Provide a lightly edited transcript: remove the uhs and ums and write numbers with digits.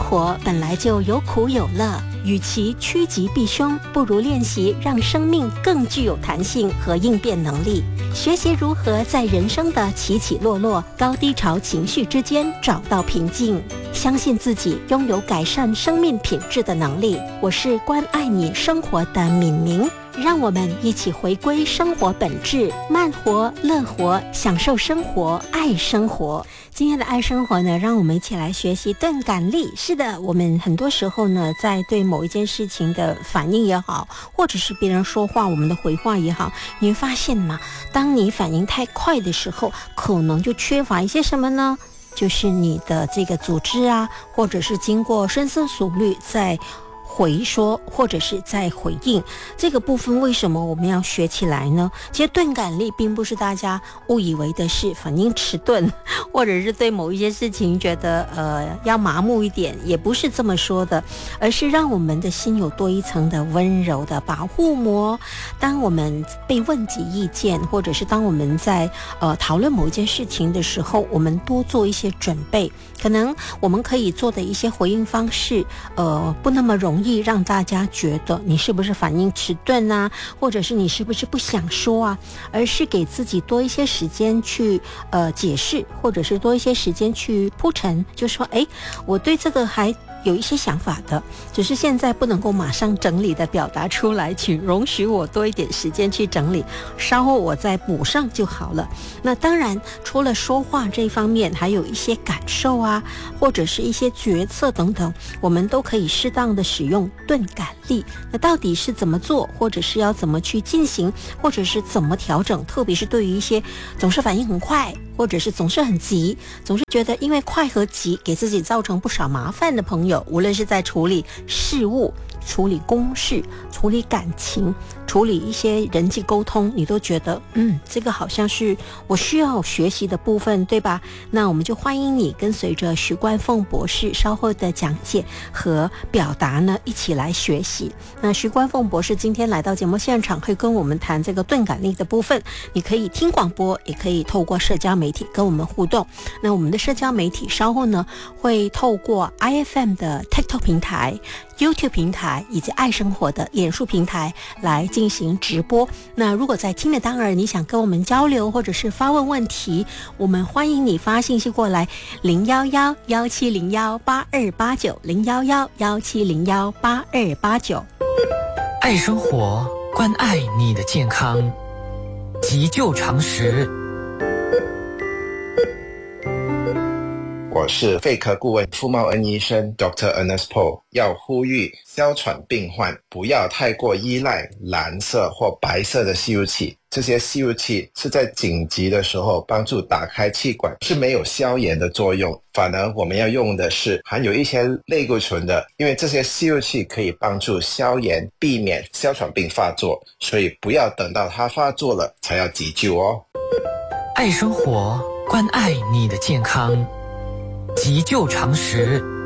活本来就有苦有乐，与其趋吉避凶，不如练习让生命更具有弹性和应变能力。学习如何在人生的起起落落、高低潮情绪之间找到平静，相信自己拥有改善生命品质的能力。我是关爱你生活的敏明，让我们一起回归生活本质，慢活、乐活，享受生活，爱生活。今天的爱生活呢，让我们一起来学习钝感力。是的，我们很多时候呢，在对某一件事情的反应也好，或者是别人说话我们的回话也好，你会发现嘛，当你反应太快的时候，可能就缺乏一些什么呢？就是你的这个组织啊，或者是经过深思熟虑在回说或者是在回应这个部分，为什么我们要学起来呢？其实钝感力并不是大家误以为的是反应迟钝，或者是对某一些事情觉得要麻木一点，也不是这么说的，而是让我们的心有多一层的温柔的保护膜。当我们被问及意见，或者是当我们在讨论某一件事情的时候，我们多做一些准备，可能我们可以做的一些回应方式不那么容易让大家觉得你是不是反应迟钝啊，或者是你是不是不想说啊，而是给自己多一些时间去解释，或者是多一些时间去铺陈，就说我对这个还有一些想法的，只是现在不能够马上整理的表达出来，请容许我多一点时间去整理，稍后我再补上就好了。那当然除了说话这一方面，还有一些感受啊，或者是一些决策等等，我们都可以适当的使用钝感力。那到底是怎么做，或者是要怎么去进行，或者是怎么调整，特别是对于一些总是反应很快，或者是总是很急，总是觉得因为快和急给自己造成不少麻烦的朋友，无论是在处理事务、处理公事、处理感情、处理一些人际沟通，你都觉得这个好像是我需要学习的部分，对吧？那我们就欢迎你跟随着徐冠凤博士稍后的讲解和表达呢，一起来学习。那徐冠凤博士今天来到节目现场，会跟我们谈这个钝感力的部分。你可以听广播，也可以透过社交媒体跟我们互动。那我们的社交媒体稍后呢，会透过 IFM 的 TikTok 平台、YouTube 平台以及爱生活的脸书平台来进行直播。那如果在听的当儿你想跟我们交流或者是发问问题，我们欢迎你发信息过来011-1701-8289，011-1701-8289。 爱生活，关爱你的健康，急救常识。 我是肺科顾问傅茂恩医生 Dr. Ernest Paul， 要呼吁哮喘病患不要太过依赖蓝色或白色的吸入器，这些吸入器是在紧急的时候帮助打开气管，是没有消炎的作用，反而我们要用的是含有一些类固醇的，因为这些吸入器可以帮助消炎，避免哮喘病发作，所以不要等到它发作了才要急救哦。 爱生活，关爱你的健康，急救常识。